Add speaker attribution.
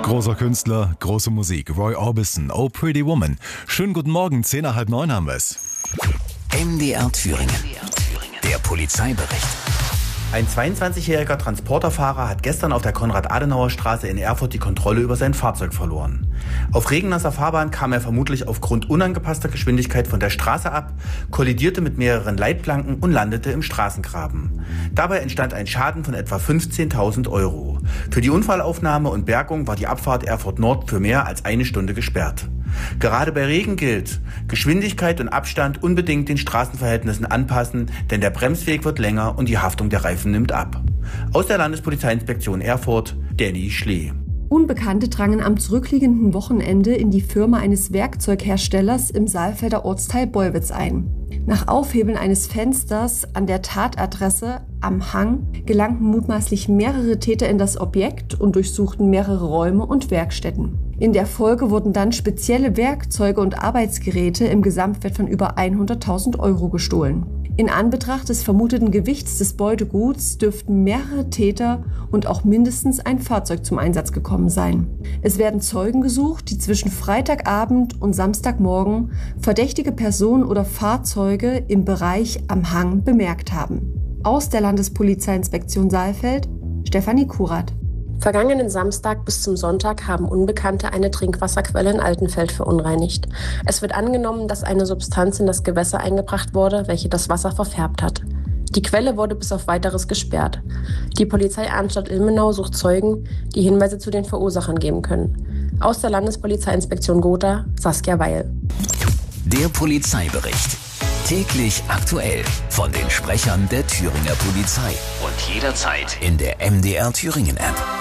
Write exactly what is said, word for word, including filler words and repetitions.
Speaker 1: Großer Künstler, große Musik. Roy Orbison, Oh Pretty Woman. Schönen guten Morgen, zehn nach halb neun haben wir es.
Speaker 2: M D R Thüringen. Der Polizeibericht.
Speaker 3: Ein zweiundzwanzigjähriger Transporterfahrer hat gestern auf der Konrad-Adenauer-Straße in Erfurt die Kontrolle über sein Fahrzeug verloren. Auf regennasser Fahrbahn kam er vermutlich aufgrund unangepasster Geschwindigkeit von der Straße ab, kollidierte mit mehreren Leitplanken und landete im Straßengraben. Dabei entstand ein Schaden von etwa fünfzehntausend Euro. Für die Unfallaufnahme und Bergung war die Abfahrt Erfurt Nord für mehr als eine Stunde gesperrt. Gerade bei Regen gilt: Geschwindigkeit und Abstand unbedingt den Straßenverhältnissen anpassen, denn der Bremsweg wird länger und die Haftung der Reifen nimmt ab. Aus der Landespolizeiinspektion Erfurt, Danny Schlee.
Speaker 4: Unbekannte drangen am zurückliegenden Wochenende in die Firma eines Werkzeugherstellers im Saalfelder Ortsteil Bollwitz ein. Nach Aufhebeln eines Fensters an der Tatadresse am Hang gelangten mutmaßlich mehrere Täter in das Objekt und durchsuchten mehrere Räume und Werkstätten. In der Folge wurden dann spezielle Werkzeuge und Arbeitsgeräte im Gesamtwert von über hunderttausend Euro gestohlen. In Anbetracht des vermuteten Gewichts des Beuteguts dürften mehrere Täter und auch mindestens ein Fahrzeug zum Einsatz gekommen sein. Es werden Zeugen gesucht, die zwischen Freitagabend und Samstagmorgen verdächtige Personen oder Fahrzeuge im Bereich am Hang bemerkt haben. Aus der Landespolizeiinspektion Saalfeld, Stefanie Kurat.
Speaker 5: Vergangenen Samstag bis zum Sonntag haben Unbekannte eine Trinkwasserquelle in Altenfeld verunreinigt. Es wird angenommen, dass eine Substanz in das Gewässer eingebracht wurde, welche das Wasser verfärbt hat. Die Quelle wurde bis auf Weiteres gesperrt. Die Polizei Arnstadt Ilmenau sucht Zeugen, die Hinweise zu den Verursachern geben können. Aus der Landespolizeiinspektion Gotha, Saskia Weil.
Speaker 2: Der Polizeibericht. Täglich aktuell von den Sprechern der Thüringer Polizei und jederzeit in der M D R Thüringen App.